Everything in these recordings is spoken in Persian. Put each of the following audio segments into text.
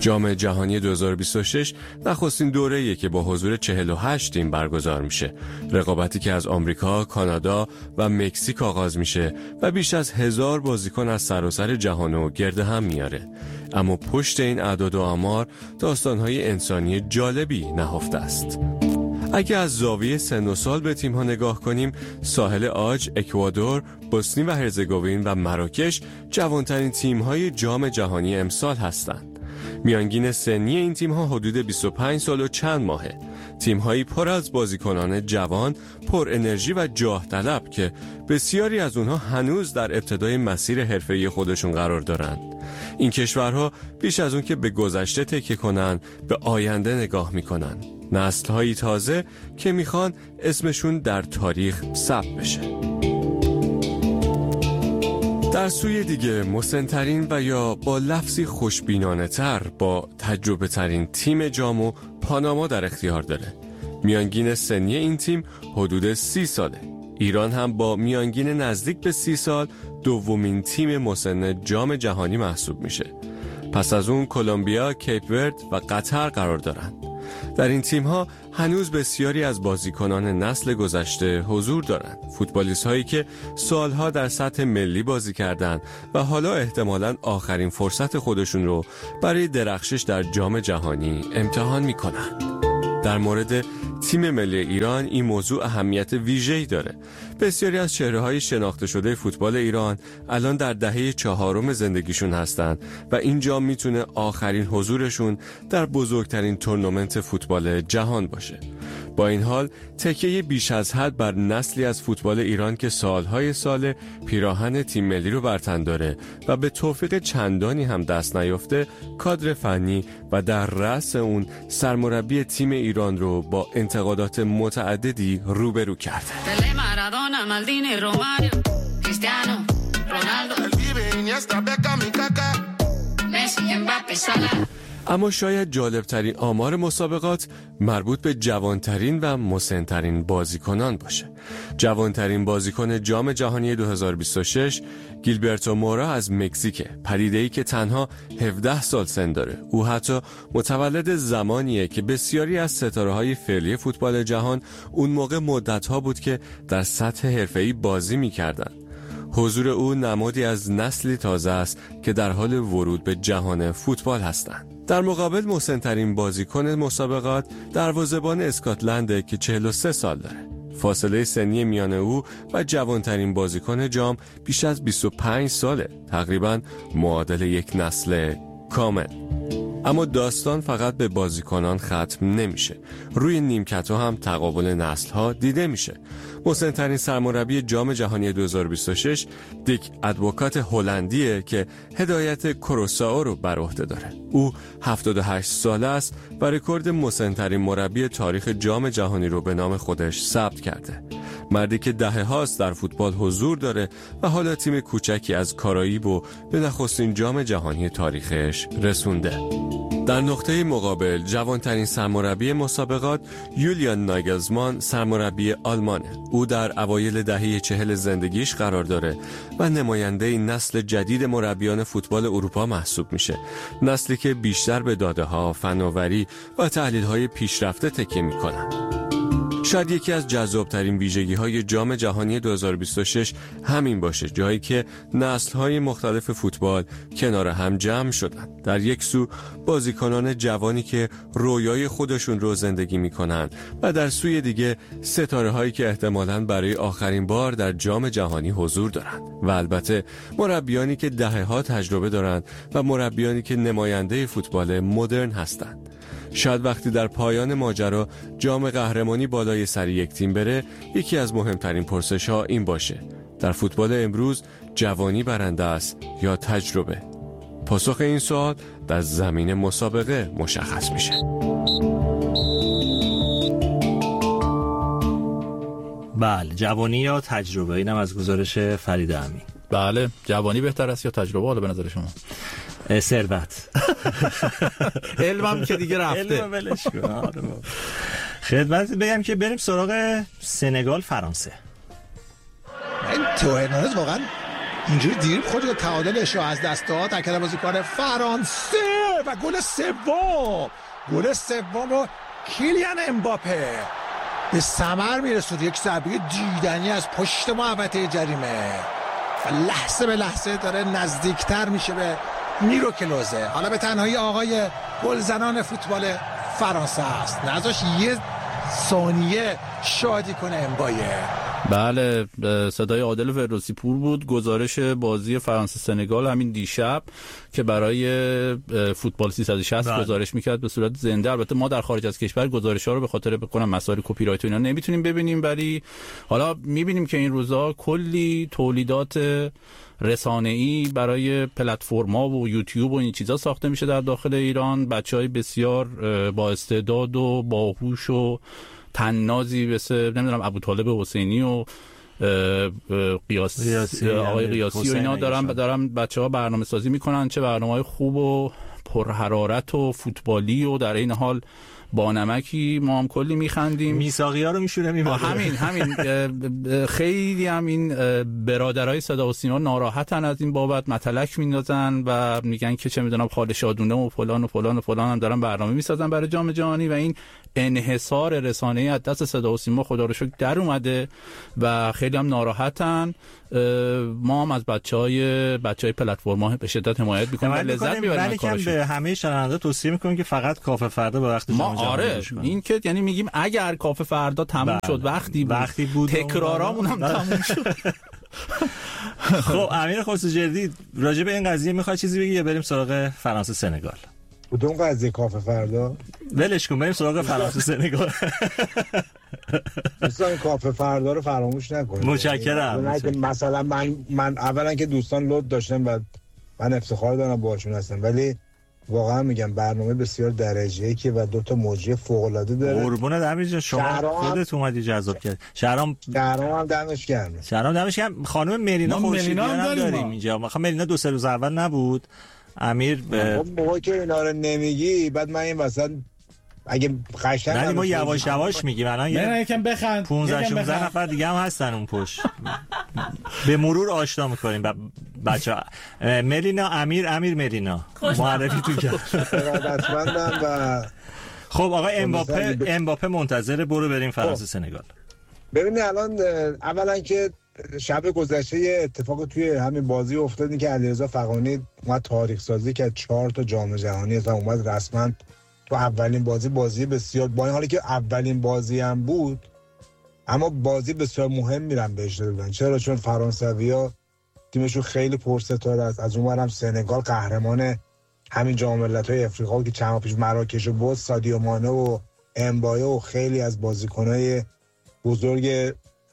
جام جهانی 2026 نخستین دوره‌ایه که با حضور 48 تیم برگزار میشه. رقابتی که از آمریکا، کانادا و مکزیک آغاز میشه و بیش از 1000 بازیکن از سراسر جهانو گرد هم میاره. اما پشت این اعداد و آمار داستان‌های انسانی جالبی نهفته است. اگه از زاویه سن و سال به تیم‌ها نگاه کنیم، ساحل عاج، اکوادور، بوسنی و هرزگوین و مراکش جوانترین تیم‌های جام جهانی امسال هستند. میانگین سنی این تیم‌ها حدود 25 سال و چند ماهه. تیم‌هایی پر از بازیکنان جوان، پر انرژی و جاه طلب که بسیاری از اونها هنوز در ابتدای مسیر حرفه‌ای خودشون قرار دارند. این کشورها بیش از اون که به گذشته تکیه کنن، به آینده نگاه میکنن. نسل‌هایی تازه که میخوان اسمشون در تاریخ ثبت بشه. در سوی دیگه مسن‌ترین و یا با لفظی خوشبینانه تر با تجربه ترین تیم جامو پاناما در اختیار داره. میانگین سنی این تیم حدود 30 ساله. ایران هم با میانگین نزدیک به 30 سال دومین تیم مسن جام جهانی محسوب میشه. پس از اون کلمبیا، کیپ ورد و قطر قرار دارند. در این تیم‌ها هنوز بسیاری از بازیکنان نسل گذشته حضور دارند. فوتبالیست هایی که سالها در سطح ملی بازی کردند و حالا احتمالاً آخرین فرصت خودشون رو برای درخشش در جام جهانی امتحان می‌کنند. در مورد تیم ملی ایران این موضوع اهمیت ویژه‌ای داره. بسیاری از چهره‌های شناخته شده فوتبال ایران الان در دهه 4 زندگیشون هستند و این جام میتونه آخرین حضورشون در بزرگترین تورنمنت فوتبال جهان باشه. با این حال تکیه بیش از حد بر نسلی از فوتبال ایران که سالهای سال پیراهن تیم ملی رو بر تن داره و به توفیق چندانی هم دست نیافته، کادر فنی و در رأس اون سرمربی تیم ایران رو با انتقادات متعددی روبرو کرده. اما شاید جالبترین آمار مسابقات مربوط به جوانترین و مسنترین بازیکنان باشه. جوانترین بازیکن جام جهانی 2026 گیلبرتو مورا از مکزیکه، پدیده‌ای که تنها 17 سال سن داره. او حتی متولد زمانیه که بسیاری از ستاره‌های فعلی فوتبال جهان اون موقع مدت‌ها بود که در سطح حرفه‌ای بازی می‌کردن. حضور او نمادی از نسلی تازه است که در حال ورود به جهان فوتبال هستند. در مقابل مسن‌ترین بازیکن مسابقات دروازه‌بان اسکاتلنده که 43 سال داره. فاصله سنی میان او و جوانترین بازیکن جام بیش از 25 ساله، تقریباً معادل یک نسل کامل. اما داستان فقط به بازیکنان ختم نمیشه. روی نیمکت‌ها هم تقابل نسل‌ها دیده میشه. مسن‌ترین سرمربی جام جهانی 2026 دیک ادوکات هلندیه که هدایت کروسائو رو بر عهده داره. او 78 ساله است و رکورد مسن‌ترین مربی تاریخ جام جهانی رو به نام خودش ثبت کرده. مردی که دهه‌هاست در فوتبال حضور داره و حالا تیم کوچکی از کارائیب به نخستین جام جهانی تاریخش رسونده. در نقطه مقابل جوانترین سرمربی مسابقات یولیان ناگلزمان سرمربی آلمانه. او در اوایل دهه 40 زندگیش قرار داره و نماینده نسل جدید مربیان فوتبال اروپا محسوب میشه. نسلی که بیشتر به داده‌ها، فناوری و تحلیل‌های پیشرفته تکیه میکنن. شاید یکی از جذابترین ویژگی‌های جام جهانی 2026 همین باشه، جایی که نسل‌های مختلف فوتبال کنار هم جمع شدن. در یک سو بازیکنان جوانی که رویای خودشون رو زندگی می‌کنن و در سوی دیگه ستاره‌هایی که احتمالاً برای آخرین بار در جام جهانی حضور دارن و البته مربیانی که دهه‌ها تجربه دارن و مربیانی که نماینده فوتبال مدرن هستند. شاید وقتی در پایان ماجرا جام قهرمانی بالای سر یک تیم بره، یکی از مهمترین پرسش‌ها این باشه: در فوتبال امروز جوانی برنده است یا تجربه؟ پاسخ این سوال در زمین مسابقه مشخص میشه. بله، جوانی یا تجربه؟ اینم از گزارش فرید امین. بله، جوانی بهتر است یا تجربه حالا به نظر شما؟ ثروت. علمم که دیگه رفته. علم ولش کن. خدمت بگم که بریم سراغ سنگال فرانسه. این تو هرناندز واقعا اینجوری دیر خود تعادلش رو از دست داد تکل بازیکن فرانسه و گل سوم رو کیلیان امباپه به ثمر میرسود. یک ضربه دیدنی از پشت محوطه جریمه و لحظه به لحظه داره نزدیکتر میشه به میرو کلوزه. حالا به تنهایی آقای گلزنان فوتبال فرانسه است، نذاش یه ثانیه شادی کنه امبایه. بله، صدای عادل فردوسی پور بود. گزارش بازی فرانسه سنگال همین دیشب که برای فوتبال 360 گزارش میکرد به صورت زنده. البته ما در خارج از کشور گزارش‌ها رو به خاطر بکنم مسائل کپی رایت و اینا نمیتونیم ببینیم، ولی حالا میبینیم که این روزا کلی تولیدات رسانه‌ای برای پلتفرم‌ها و یوتیوب و این چیزا ساخته میشه در داخل ایران. بچهای بسیار با استعداد و باهوش و تنازی مثل نمیدونم ابوطالب حسینی و قیاسی آقای قیاسی و اینا دارن بچه‌ها برنامه‌سازی میکنن، چه برنامه‌های خوب و پرحرارت و فوتبالی و در این حال با نمکی. ما هم کلی میخندیم، میثاقی‌ها رو میشوره میبره. همین خیلی هم این برادرای صدا و سیما ناراحتن از این بابت، متلک میندازن و میگن که چه میدونم خالد شادونه و فلان و فلان و فلان هم دارن برنامه میسازن برای جام جهانی و این انحصار رسانه‌ای از دست صدا و سیما خدا رو شکر در اومده و خیلی هم ناراحتن. ما هم از بچهای پلتفرم‌ها به شدت حمایت می‌کنیم و لذت می‌بریم از کارشون. به همه شنونده‌ها توصیه می‌کنیم که فقط کافه فردا به وقت جام جهانی بشه. این که یعنی میگیم اگر کافه فردا تموم شد وقتی بود تکرارامون هم تموم شد. خب امیر خسروجردی راجع به این قضیه می‌خوای چیزی بگی یا بریم سراغ فرانسه سنگال؟ کدوم قضیه کافه فردا؟ ولش کن بریم سراغ فرانسه سنگال. دوستان کافه فردا رو فراموش نکنید. متشکرم. مثلا من اولا که دوستان لطف داشتن و من افتخار دارم باهاشون هستم، ولی واقعا میگم برنامه بسیار درجه‌ای که و دو تا موجی فوق‌العاده داره. قربونت امیر شما خودت اومدی جذاب کرد. شهرام هم دمش گرم. خانم ملینا خورشیدیان هم داریم اینجا. ملینا 2-3 روز اول نبود. امیر موقعی که اینا رو نمیگی بعد من این وسط اگه قشنگ نه ما یواش میگیم الان یکم بخند 15 نفر دیگه هم هستن اون پشت به مرور آشنا میکنیم بچه‌ها. ملینا امیر ملینا معرفی تو کرد. و خب آقا امباپه منتظره، برو بریم فرانسه سنگال. ببینید الان اولا که شب گذشته یه اتفاق توی همین بازی افتاد که علیرضا فغانی اومد تاریخ سازی که 4 تا جام جهانی تا اومد رسما تو اولین بازی بسیار، با این حالی که اولین بازی هم بود اما بازی بسیار مهم میرن بهش دادن. چرا؟ چون فرانسوی‌ها تیمشون خیلی پرستاره است. از اون ورم سنگال قهرمان همین جام ملت‌های افریقا که چند ماه پیش مراکش بود، سادیو مانه و امبایه و خیلی از بازیکن‌های بزرگ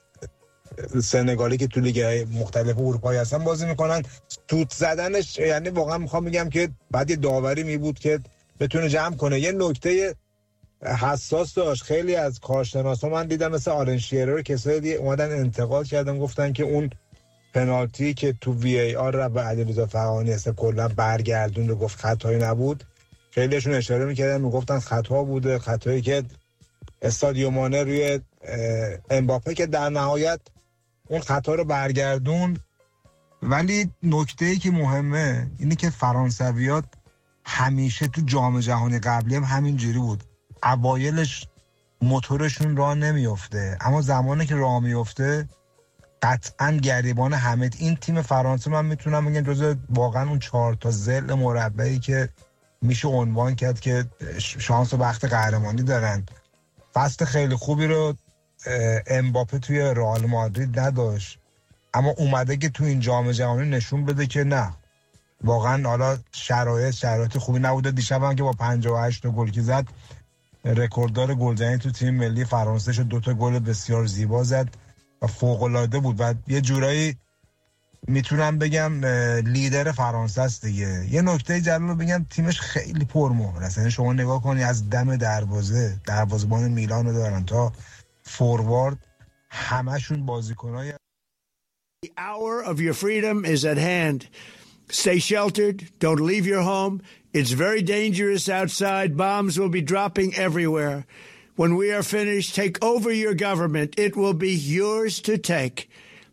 سنگالی که تو لیگ مختلف اروپایی هستن بازی میکنن. توت زدنش یعنی واقعا میخوام بگم که بعد یه داوری می بود که بتونه جمع کنه. یه نکته حساس داشت. خیلی از کارشناسا من دیدم مثل آرن شیرر کسایی دیگه اومدن انتقاد کردن، گفتن که اون پنالتی که تو وی ای آر رو به علیرضا فغانی اصلا کلا برگردون رو گفت خطایی نبود. خیلیشون اشاره میکردن میگفتن خطا بوده، خطایی که استادیو مانه روی امباپه که در نهایت اون خطا رو برگردون. ولی نکته‌ای که مهمه اینه که فرانسویات همیشه تو جام جهانی قبلی هم همینجوری بود. اوایلش موتورشون راه نمیفته، اما زمانی که راه میفته قطعاً گریبان همه. این تیم فرانسه من میتونم بگم جزو واقعا اون 4 تا ظل مربعی که میشه عنوان کرد که شانس و بخت قهرمانی دارن. فصل خیلی خوبی رو امباپه توی رئال مادرید نداشت، اما اومده که تو این جام جهانی نشون بده که نه واقعا حالا شرایط خوبی نبوده. دیشب هم که با 58 تا گل که زد رکورددار گلزنی تو تیم ملی فرانسه شد. 2 تا گل بسیار زیبا زد و فوق‌العاده بود و یه جورایی میتونم بگم لیدر فرانسه است دیگه. یه نکته جالب بگم، تیمش خیلی پرمهره. مثلا شما نگاه کنی از دم دروازه‌بان میلان رو دارن تا فوروارد همشون بازیکنای. The hour of your freedom is at hand. Stay sheltered. Don't leave your home. It's very dangerous outside. Bombs will be dropping everywhere. When we are finished, take over your government. It will be yours to take.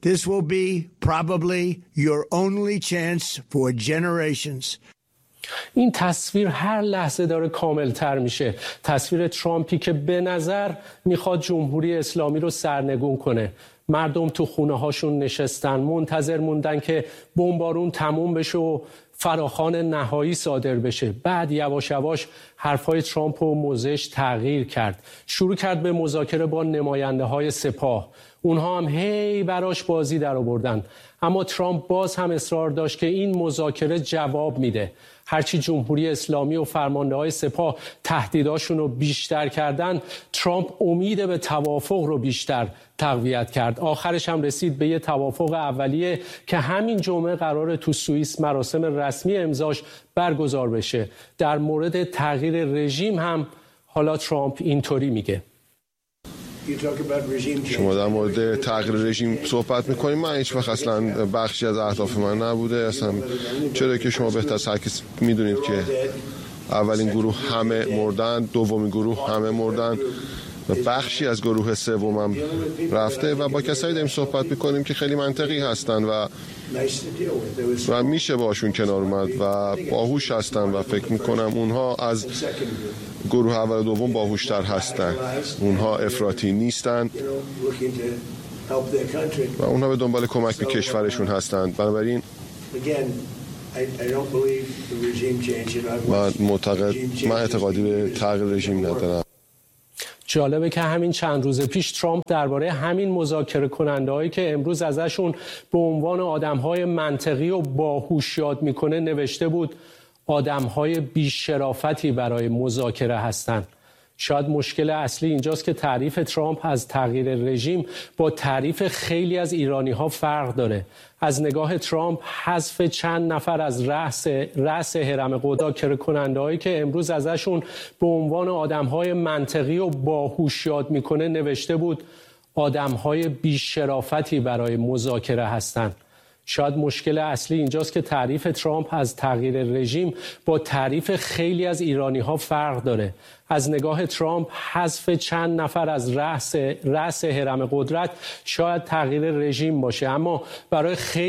This will be probably your only chance for generations. این تصویر هر لحظه داره کاملتر میشه. تصویر ترامپی که به نظر میخواد جمهوری اسلامی رو سرنگون کنه. مردم تو خونه هاشون نشستن، منتظر موندن که بمبارون تموم بشه و فراخوان نهایی صادر بشه. بعد یواش یواش حرفای ترامپ و موضعش تغییر کرد. شروع کرد به مذاکره با نماینده های سپاه. اونها هم هی براش بازی در آوردن. اما ترامپ باز هم اصرار داشت که این مذاکره جواب میده. هرچی جمهوری اسلامی و فرمانده‌های سپاه تهدیداشون رو بیشتر کردن، ترامپ امید به توافق رو بیشتر تقویت کرد. آخرش هم رسید به یه توافق اولیه که همین جمعه قراره تو سوئیس مراسم رسمی امضاش برگزار بشه. در مورد تغییر رژیم هم حالا ترامپ اینطوری میگه. شما در مورد تغییر رژیم صحبت میکنیم. من هیچ وقت اصلا بخشی از اهداف من نبوده اصلا، چرا که شما بهتر از هر کس میدونید که اولین گروه همه مردن، دومین گروه همه مردن و بخشی از گروه سومم رفته و با کسایی داریم صحبت میکنیم که خیلی منطقی هستن و میشه باشون کنار اومد و باهوش هستن و فکر میکنم اونها از گروه اول و دوم باهوشتر هستن. اونها افراطی نیستن و اونها به دنبال کمک به کشورشون هستن. بنابراین من اعتقادی به تغییر رژیم ندارم. جالبه که همین چند روز پیش ترامپ درباره همین مذاکره کننده‌هایی که امروز ازشون به عنوان آدم‌های منطقی و باهوش یاد میکنه نوشته بود آدم‌های بی‌شرافتی برای مذاکره هستند. شاید مشکل اصلی اینجاست که تعریف ترامپ از تغییر رژیم با تعریف خیلی از ایرانی‌ها فرق داره. از نگاه ترامپ حذف چند نفر از رأس هرم مذاکره کننده‌هایی که امروز ازشون به عنوان آدم‌های منطقی و باهوش یاد میکنه نوشته بود آدم‌های بی‌شرافتی برای مذاکره هستند. شاید مشکل اصلی اینجاست که تعریف ترامپ از تغییر رژیم با تعریف خیلی از ایرانی‌ها فرق داره. از نگاه ترامپ حذف چند نفر از رأس هرم قدرت شاید تغییر رژیم باشه، اما برای خیلی